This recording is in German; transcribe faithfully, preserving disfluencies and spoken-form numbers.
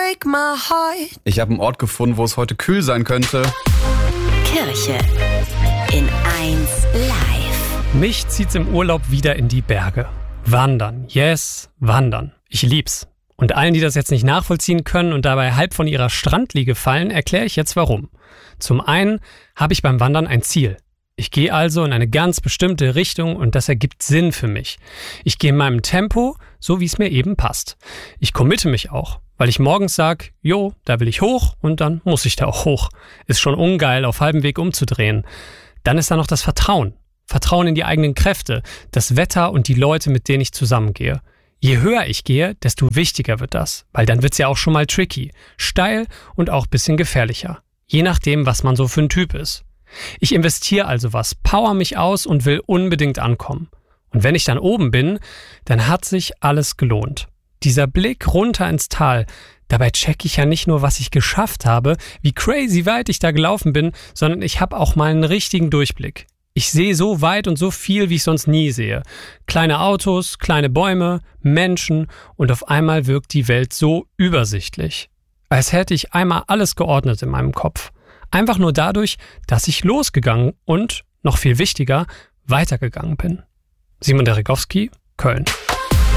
break my heart. Ich habe einen Ort gefunden, wo es heute kühl sein könnte. Kirche in eins live. Mich zieht's im Urlaub wieder in die Berge. Wandern, yes, wandern. Ich lieb's. Und allen, die das jetzt nicht nachvollziehen können und dabei halb von ihrer Strandliege fallen, erkläre ich jetzt warum. Zum einen habe ich beim Wandern ein Ziel. Ich gehe also in eine ganz bestimmte Richtung und das ergibt Sinn für mich. Ich gehe in meinem Tempo, so wie es mir eben passt. Ich committe mich auch, weil ich morgens sage, jo, da will ich hoch und dann muss ich da auch hoch. Ist schon ungeil, auf halbem Weg umzudrehen. Dann ist da noch das Vertrauen. Vertrauen in die eigenen Kräfte, das Wetter und die Leute, mit denen ich zusammengehe. Je höher ich gehe, desto wichtiger wird das, weil dann wird's ja auch schon mal tricky, steil und auch ein bisschen gefährlicher. Je nachdem, was man so für ein Typ ist. Ich investiere also was, power mich aus und will unbedingt ankommen. Und wenn ich dann oben bin, dann hat sich alles gelohnt. Dieser Blick runter ins Tal, dabei check ich ja nicht nur, was ich geschafft habe, wie crazy weit ich da gelaufen bin, sondern ich habe auch mal einen richtigen Durchblick. Ich sehe so weit und so viel, wie ich sonst nie sehe. Kleine Autos, kleine Bäume, Menschen und auf einmal wirkt die Welt so übersichtlich. Als hätte ich einmal alles geordnet in meinem Kopf. Einfach nur dadurch, dass ich losgegangen und, noch viel wichtiger, weitergegangen bin. Simon Derigowski, Köln.